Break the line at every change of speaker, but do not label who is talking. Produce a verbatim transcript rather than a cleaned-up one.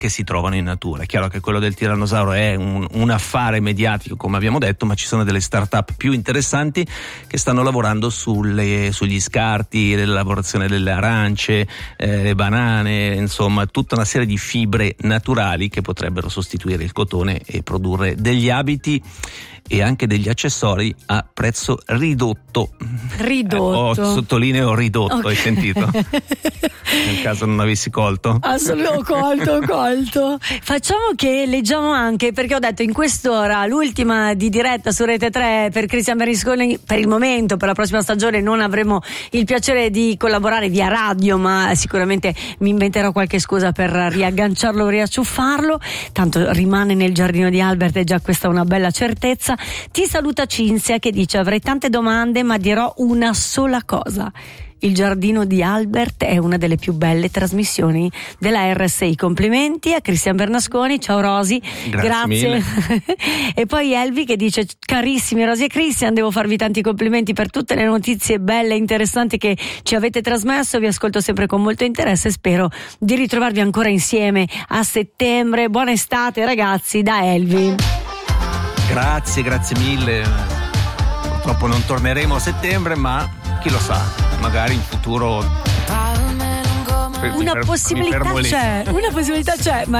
che si trovano in natura. È chiaro che quello del tirannosauro è un, un affare mediatico, come abbiamo detto, ma ci sono delle start-up più interessanti che stanno lavorando sulle, sugli scarti, la lavorazione delle arance, eh, le banane, insomma tutta una serie di fibre naturali che potrebbero sostituire il cotone e produrre degli abiti e anche degli accessori a prezzo ridotto.
Ridotto.
Eh, oh, sottolineo ridotto, okay. Hai sentito? Nel caso non avessi colto.
Assolutamente, ho colto, ho colto. Facciamo che leggiamo anche, perché ho detto in quest'ora, l'ultima di diretta su Rete tre per Cristian Berlusconi, per il momento, per la prossima stagione non avremo il piacere di collaborare via radio, ma sicuramente mi inventerò qualche scusa per riagganciarlo o riacciuffarlo, tanto rimane nel giardino di Albert e già questa è una bella certezza. Ti saluta Cinzia che dice: avrei tante domande ma dirò una sola cosa: il giardino di Albert è una delle più belle trasmissioni della R S I. Complimenti a Cristian Bernasconi. Ciao Rosy,
grazie,
grazie. E poi Elvi che dice: carissimi Rosy e Cristian, devo farvi tanti complimenti per tutte le notizie belle e interessanti che ci avete trasmesso, vi ascolto sempre con molto interesse e spero di ritrovarvi ancora insieme a settembre. Buona estate ragazzi, da Elvi.
Grazie, grazie mille. Purtroppo non torneremo a settembre, ma chi lo sa, magari in futuro
una possibilità c'è, una possibilità c'è, ma